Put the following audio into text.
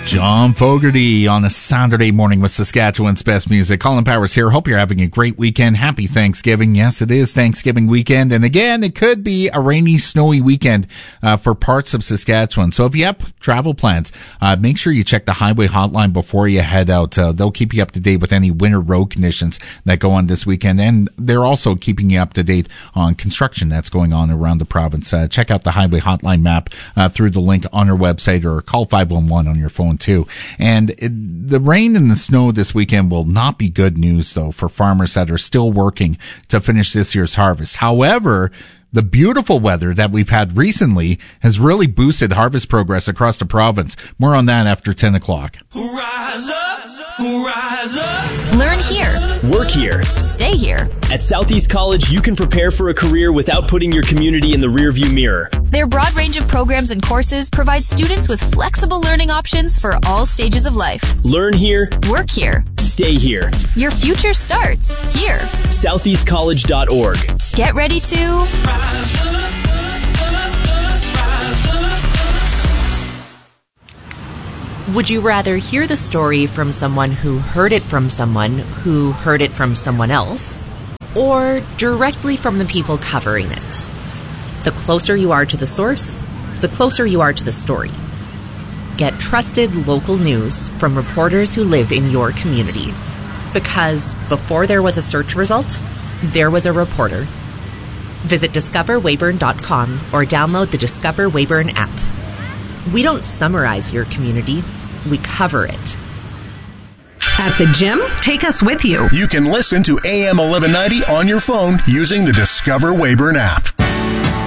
John Fogerty on a Saturday morning with Saskatchewan's best music. Colin Powers here. Hope you're having a great weekend. Happy Thanksgiving. Yes, it is Thanksgiving weekend. And again, it could be a rainy, snowy weekend for parts of Saskatchewan. So if you have travel plans, make sure you check the highway hotline before you head out. They'll keep you up to date with any winter road conditions that go on this weekend. And they're also keeping you up to date on construction that's going on around the province. Check out the highway hotline map through the link on our website, or call 511 on your phone too. And the rain and the snow this weekend will not be good news, though, for farmers that are still working to finish this year's harvest. However, the beautiful weather that we've had recently has really boosted harvest progress across the province. More on that after 10 o'clock. Rise up, rise up. Learn here. Work here. Stay here. At Southeast College, you can prepare for a career without putting your community in the rearview mirror. Their broad range of programs and courses provide students with flexible learning options for all stages of life. Learn here. Work here. Stay here. Your future starts here. SoutheastCollege.org. Get ready to Rise up, rise up. Would you rather hear the story from someone who heard it from someone who heard it from someone else, or directly from the people covering it? The closer you are to the source, the closer you are to the story. Get trusted local news from reporters who live in your community. Because before there was a search result, there was a reporter. Visit discoverweyburn.com or download the Discover Weyburn app. We don't summarize your community, we cover it. At the gym, take us with you. You can listen to AM 1190 on your phone using the Discover Weyburn app.